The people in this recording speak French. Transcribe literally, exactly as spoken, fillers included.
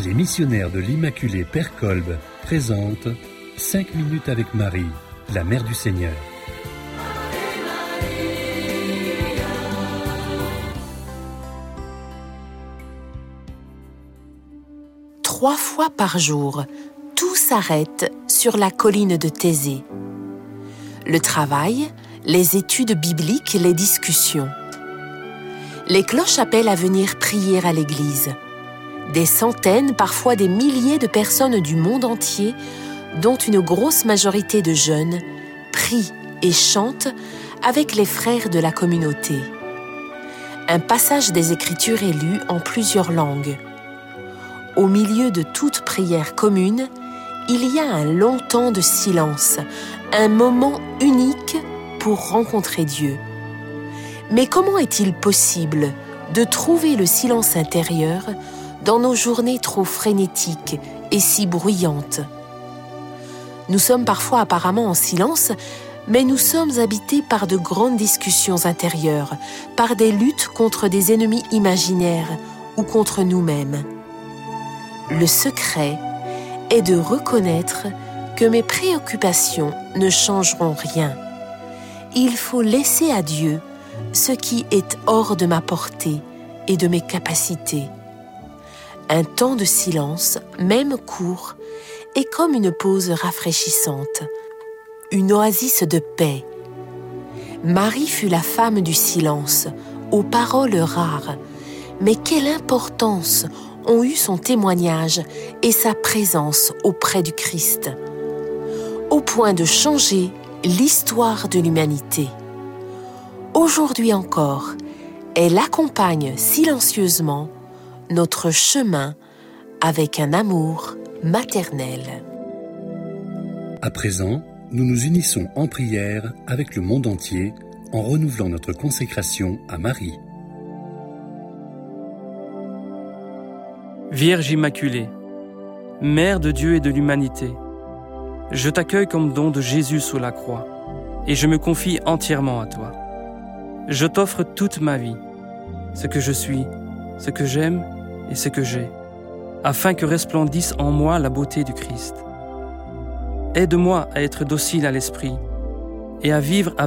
Les missionnaires de l'Immaculée Père Kolb présentent cinq minutes avec Marie, la Mère du Seigneur. Trois fois par jour, tout s'arrête sur la colline de Thésée. Le travail, les études bibliques, les discussions. Les cloches appellent à venir prier à l'église. Des centaines, parfois des milliers de personnes du monde entier, dont une grosse majorité de jeunes, prient et chantent avec les frères de la communauté. Un passage des Écritures est lu en plusieurs langues. Au milieu de toute prière commune, il y a un long temps de silence, un moment unique pour rencontrer Dieu. Mais comment est-il possible de trouver le silence intérieur dans nos journées trop frénétiques et si bruyantes? Nous sommes parfois apparemment en silence, mais nous sommes habités par de grandes discussions intérieures, par des luttes contre des ennemis imaginaires ou contre nous-mêmes. Le secret est de reconnaître que mes préoccupations ne changeront rien. Il faut laisser à Dieu ce qui est hors de ma portée et de mes capacités. Un temps de silence, même court, est comme une pause rafraîchissante, une oasis de paix. Marie fut la femme du silence, aux paroles rares, mais quelle importance ont eu son témoignage et sa présence auprès du Christ, au point de changer l'histoire de l'humanité. Aujourd'hui encore, elle accompagne silencieusement notre chemin avec un amour maternel. À présent, nous nous unissons en prière avec le monde entier en renouvelant notre consécration à Marie. Vierge Immaculée, Mère de Dieu et de l'humanité, je t'accueille comme don de Jésus sous la croix et je me confie entièrement à toi. Je t'offre toute ma vie, ce que je suis, ce que j'aime et ce que j'ai, afin que resplendisse en moi la beauté du Christ. Aide-moi à être docile à l'esprit et à vivre avec